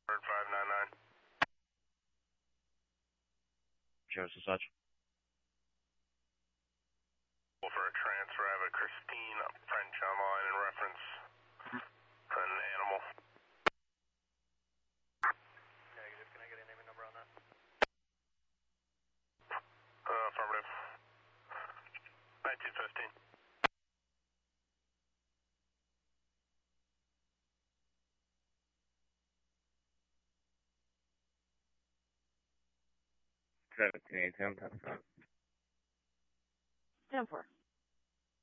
Bird 599. Shows as such. For a transfer, I have a Christine French online in reference an animal. Negative. Can I get a name and number on that? Affirmative. 1915. Seventeen, 10 10-4.